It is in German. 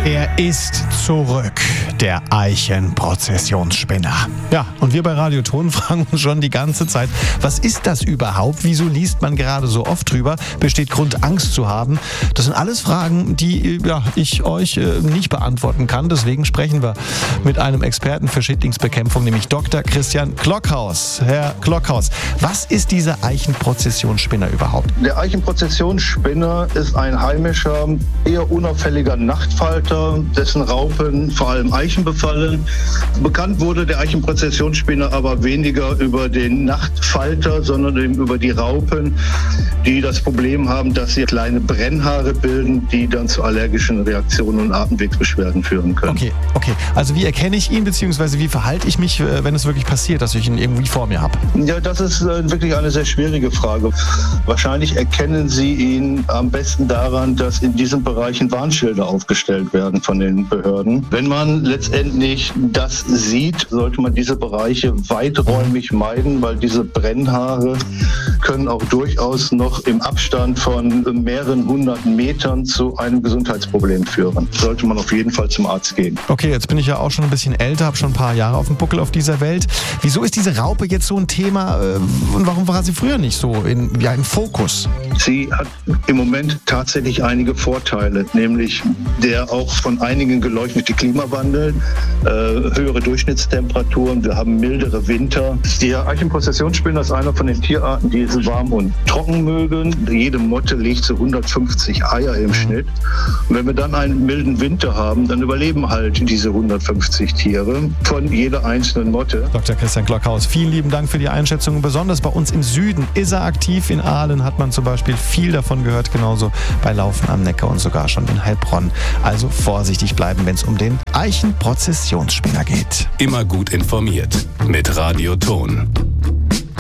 Er ist zurück, der Eichenprozessionsspinner. Ja, und wir bei Radio Ton fragen uns schon die ganze Zeit, was ist das überhaupt? Wieso liest man gerade so oft drüber? Besteht Grund, Angst zu haben? Das sind alles Fragen, die ich euch nicht beantworten kann. Deswegen sprechen wir mit einem Experten für Schädlingsbekämpfung, nämlich Dr. Christian Klockhaus. Herr Klockhaus, was ist dieser Eichenprozessionsspinner überhaupt? Der Eichenprozessionsspinner ist ein heimischer, eher unauffälliger Nachtfalter, dessen Raupen vor allem Eichen befallen. Bekannt wurde der Eichenprozessionsspinner aber weniger über den Nachtfalter, sondern eben über die Raupen, die das Problem haben, dass sie kleine Brennhaare bilden, die dann zu allergischen Reaktionen und Atemwegsbeschwerden führen können. Okay. Also wie erkenne ich ihn, beziehungsweise wie verhalte ich mich, wenn es wirklich passiert, dass ich ihn irgendwie vor mir habe? Ja, das ist wirklich eine sehr schwierige Frage. Wahrscheinlich erkennen Sie ihn am besten daran, dass in diesen Bereichen Warnschilder aufgestellt werden von den Behörden. Wenn man letztendlich das sieht, sollte man diese Bereiche weiträumig meiden, weil diese Brennhaare können auch durchaus noch im Abstand von mehreren hundert Metern zu einem Gesundheitsproblem führen. Sollte man auf jeden Fall zum Arzt gehen. Okay, jetzt bin ich ja auch schon ein bisschen älter, habe schon ein paar Jahre auf dem Buckel auf dieser Welt. Wieso ist diese Raupe jetzt so ein Thema und warum war sie früher nicht so im Fokus? Sie hat im Moment tatsächlich einige Vorteile, nämlich der auch von einigen geleugnete Klimawandel, höhere Durchschnittstemperaturen, wir haben mildere Winter. Der Eichenprozessionsspinner ist einer von den Tierarten, die es warm und trocken mögen. Jede Motte legt so 150 Eier im Schnitt. Und wenn wir dann einen milden Winter haben, dann überleben halt diese 150 Tiere von jeder einzelnen Motte. Dr. Christian Klockhaus, vielen lieben Dank für die Einschätzung. Besonders bei uns im Süden ist er aktiv. In Aalen hat man zum Beispiel viel davon gehört, genauso bei Laufen am Neckar und sogar schon in Heilbronn. Also vorsichtig bleiben, wenn es um den Eichenprozessionsspinner geht. Immer gut informiert mit Radio Ton.